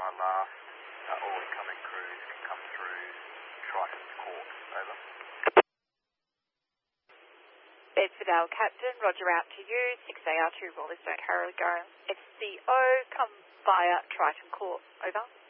my last, all incoming crews can come through Triton's court. Over. Bedfordale Captain, roger out to you. 6AR2 Roller Stone Carrier going SCO, come via Triton Court. Over.